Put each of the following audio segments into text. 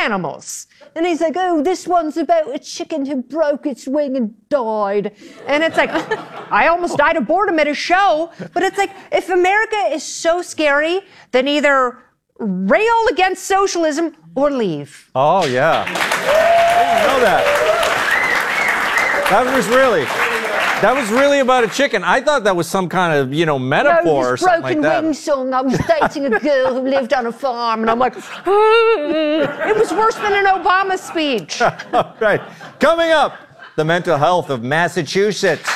animals. And he's like, oh, this one's about a chicken who broke its wing and died. And it's like, I almost died of boredom at a show. But it's like, if America is so scary, then either rail against socialism or leave. Oh, yeah. I didn't know that. That was really about a chicken. I thought that was some kind of, metaphor or something like that. Broken wing song. I was dating a girl who lived on a farm, and I'm like, it was worse than an Obama speech. All right. Coming up, the mental health of Massachusetts.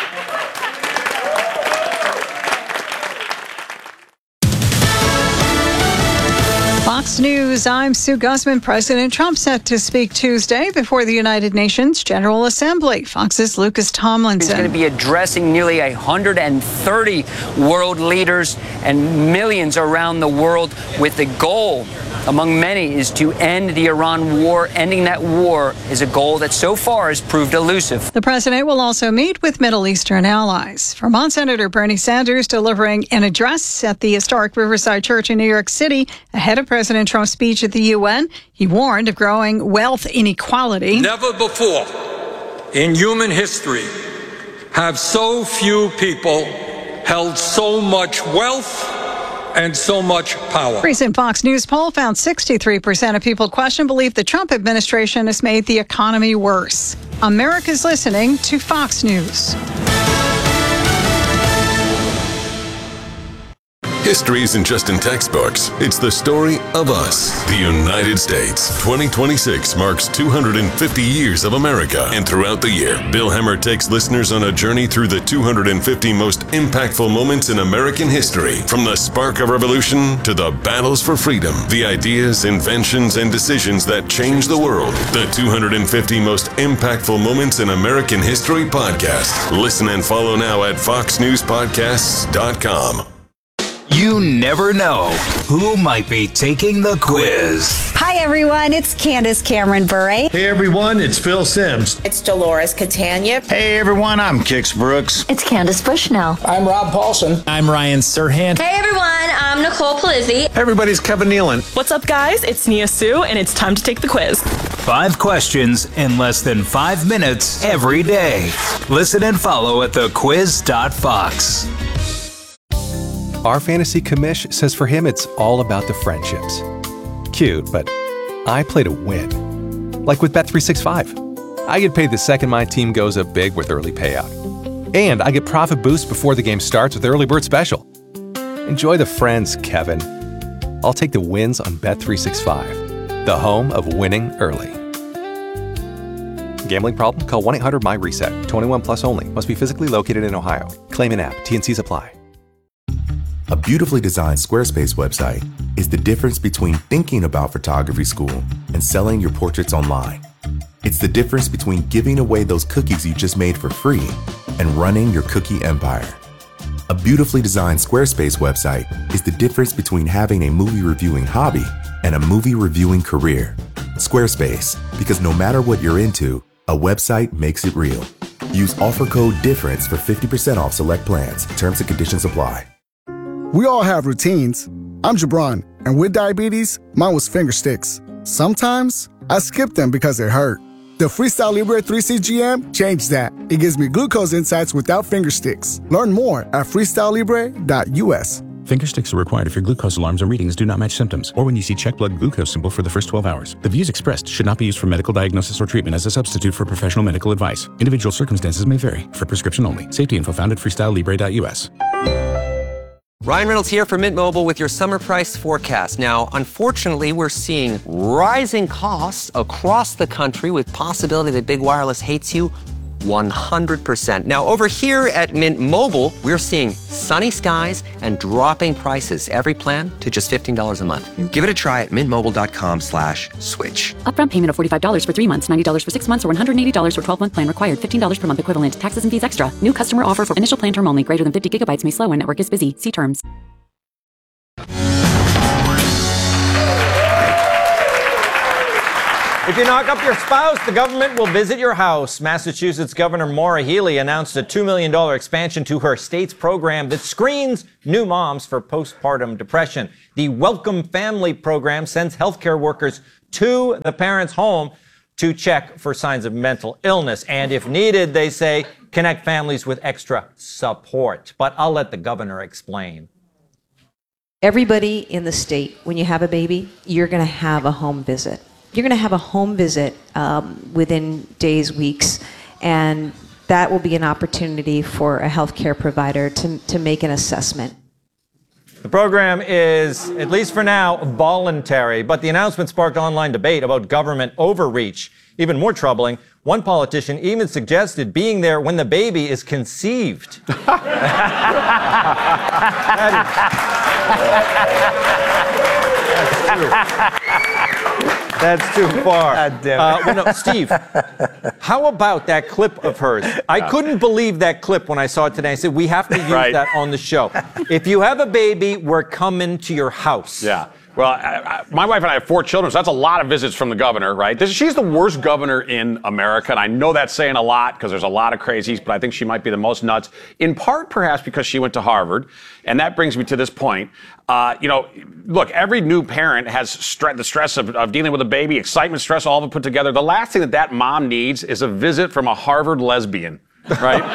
Fox News, I'm Sue Guzman. President Trump set to speak Tuesday before the United Nations General Assembly. Fox's Lucas Tomlinson. He's going to be addressing nearly 130 world leaders and millions around the world with the goal, among many, is to end the Iran war. Ending that war is a goal that so far has proved elusive. The president will also meet with Middle Eastern allies. Vermont Senator Bernie Sanders delivering an address at the historic Riverside Church in New York City ahead of President Trump's speech at the UN. He warned of growing wealth inequality. Never before in human history have so few people held so much wealth and so much power. Recent Fox News poll found 63% of people questioned believe the Trump administration has made the economy worse. America's listening to Fox News. History isn't just in textbooks. It's the story of us, the United States. 2026 marks 250 years of America. And throughout the year, Bill Hemmer takes listeners on a journey through the 250 most impactful moments in American history. From the spark of revolution to the battles for freedom, the ideas, inventions, and decisions that changed the world. The 250 most impactful moments in American history podcast. Listen and follow now at foxnewspodcasts.com. You never know who might be taking the quiz. Hi, everyone. It's Candace Cameron Bure. Hey, everyone. It's Phil Sims. It's Dolores Catania. Hey, everyone. I'm Kix Brooks. It's Candace Bushnell. I'm Rob Paulson. I'm Ryan Serhant. Hey, everyone. I'm Nicole Polizzi. Hey, everybody's Kevin Nealon. What's up, guys? It's Nia Sue, and it's time to take the quiz. 5 questions in less than 5 minutes every day. Listen and follow at thequiz.fox. Our fantasy commish says for him it's all about the friendships. Cute, but I play to win. Like with Bet365. I get paid the second my team goes up big with early payout. And I get profit boost before the game starts with Early Bird Special. Enjoy the friends, Kevin. I'll take the wins on Bet365, the home of winning early. Gambling problem? Call 1-800-MY-RESET. 21 plus only. Must be physically located in Ohio. Claim in app. T&Cs apply. A beautifully designed Squarespace website is the difference between thinking about photography school and selling your portraits online. It's the difference between giving away those cookies you just made for free and running your cookie empire. A beautifully designed Squarespace website is the difference between having a movie reviewing hobby and a movie reviewing career. Squarespace, because no matter what you're into, a website makes it real. Use offer code DIFFERENCE for 50% off select plans. Terms and conditions apply. We all have routines. I'm Jabron, and with diabetes, mine was finger sticks. Sometimes I skip them because they hurt. The Freestyle Libre 3CGM changed that. It gives me glucose insights without finger sticks. Learn more at freestylelibre.us. Finger sticks are required if your glucose alarms or readings do not match symptoms, or when you see check blood glucose symbol for the first 12 hours. The views expressed should not be used for medical diagnosis or treatment as a substitute for professional medical advice. Individual circumstances may vary. For prescription only. Safety info found at freestylelibre.us. Ryan Reynolds here for Mint Mobile with your summer price forecast. Now, unfortunately, we're seeing rising costs across the country with possibility that big wireless hates you 100%. Now, over here at Mint Mobile, we're seeing sunny skies and dropping prices. Every plan to just $15 a month. Give it a try at mintmobile.com/switch. Upfront payment of $45 for 3 months, $90 for 6 months, or $180 for 12-month plan required. $15 per month equivalent. Taxes and fees extra. New customer offer for initial plan term only. Greater than 50 gigabytes may slow when network is busy. See terms. If you knock up your spouse, the government will visit your house. Massachusetts Governor Maura Healey announced a $2 million expansion to her state's program that screens new moms for postpartum depression. The Welcome Family program sends healthcare workers to the parent's home to check for signs of mental illness. And if needed, they say, connect families with extra support. But I'll let the governor explain. Everybody in the state, when you have a baby, you're going to have a home visit. You're going to have a home visit within days, weeks, and that will be an opportunity for a healthcare provider to make an assessment. The program is, at least for now, voluntary, but the announcement sparked online debate about government overreach. Even more troubling, one politician even suggested being there when the baby is conceived. That's too far. No, Steve, how about that clip of hers? I couldn't believe that clip when I saw it today. I said, we have to use that on the show. If you have a baby, we're coming to your house. Yeah. Well, my wife and I have 4 children, so that's a lot of visits from the governor, right? She's the worst governor in America, and I know that's saying a lot because there's a lot of crazies, but I think she might be the most nuts, in part perhaps because she went to Harvard. And that brings me to this point. Look, every new parent has the stress of dealing with a baby, excitement, stress, all of it put together. The last thing that mom needs is a visit from a Harvard lesbian, right?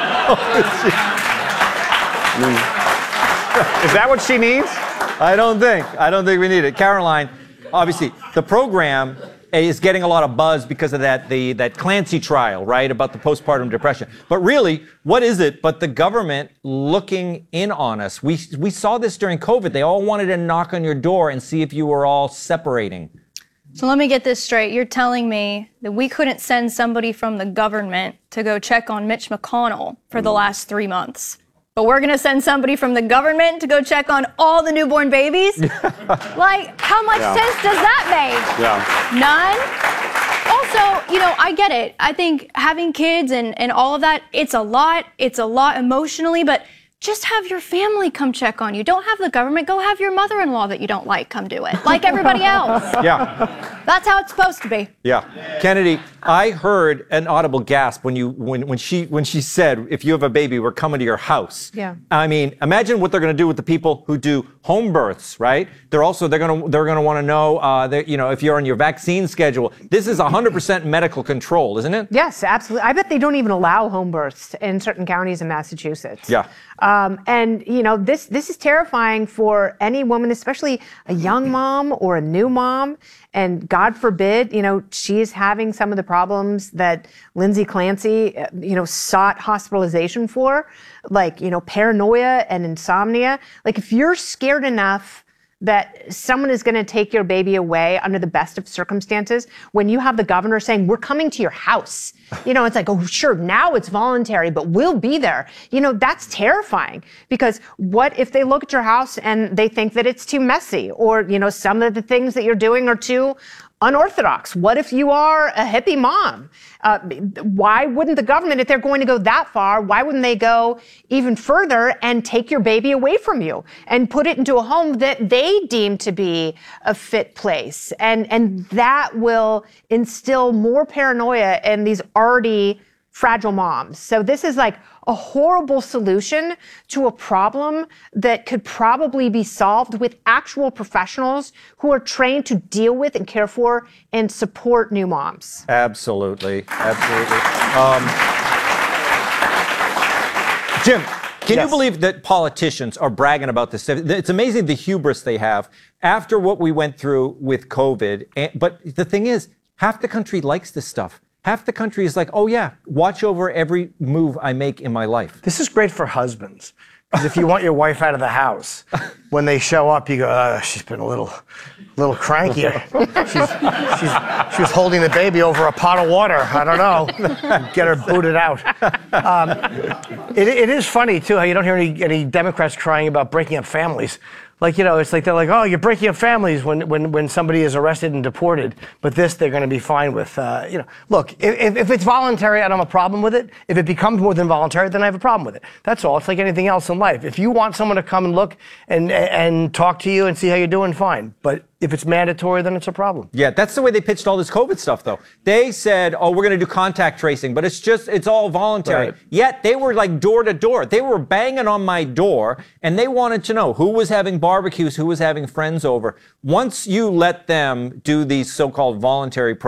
Is that what she needs? I don't think we need it. Caroline, obviously, the program is getting a lot of buzz because of that Clancy trial, right, about the postpartum depression. But really, what is it but the government looking in on us? We saw this during COVID. They all wanted to knock on your door and see if you were all separating. So let me get this straight. You're telling me that we couldn't send somebody from the government to go check on Mitch McConnell for the last 3 months. But we're going to send somebody from the government to go check on all the newborn babies? Like, how much sense does that make? None? Also, I get it. I think having kids and all of that, it's a lot emotionally, but just have your family come check on you. Don't have the government. Go have your mother-in-law that you don't like come do it, like everybody else. Yeah. That's how it's supposed to be. Yeah. Kennedy, I heard an audible gasp when she said, if you have a baby, we're coming to your house. Yeah. I mean, imagine what they're going to do with the people who do home births, right? They're going to want to know if you're on your vaccine schedule. This is 100% medical control, isn't it? Yes, absolutely. I bet they don't even allow home births in certain counties in Massachusetts. Yeah. This is terrifying for any woman, especially a young mom or a new mom. And God forbid, she is having some of the problems that Lindsay Clancy, sought hospitalization for, like, paranoia and insomnia. Like, if you're scared enough that someone is going to take your baby away under the best of circumstances, when you have the governor saying, we're coming to your house, it's like, oh, sure, now it's voluntary, but we'll be there. That's terrifying, because what if they look at your house and they think that it's too messy, or, some of the things that you're doing are too unorthodox? What if you are a hippie mom? Why wouldn't the government, if they're going to go that far, why wouldn't they go even further and take your baby away from you and put it into a home that they deem to be a fit place? And that will instill more paranoia in these already fragile moms. So this is like a horrible solution to a problem that could probably be solved with actual professionals who are trained to deal with and care for and support new moms. Absolutely. Jim, can you believe that politicians are bragging about this? It's amazing the hubris they have after what we went through with COVID. But the thing is, half the country likes this stuff. Half the country is like, oh yeah, watch over every move I make in my life. This is great for husbands. Because if you want your wife out of the house, when they show up, you go, she's been a little cranky. She was holding the baby over a pot of water. I don't know. Get her booted out. It is funny, too, how you don't hear any Democrats crying about breaking up families. Like, it's like they're like, oh, you're breaking up families when somebody is arrested and deported. But this, they're going to be fine with, Look, if it's voluntary, I don't have a problem with it. If it becomes more than voluntary, then I have a problem with it. That's all. It's like anything else in life. If you want someone to come and look and talk to you and see how you're doing, fine. But If it's mandatory, then it's a problem. Yeah, that's the way they pitched all this COVID stuff, though. They said, oh, we're going to do contact tracing, but it's all voluntary. Right. Yet they were like door to door. They were banging on my door, and they wanted to know who was having barbecues, who was having friends over. Once you let them do these so-called voluntary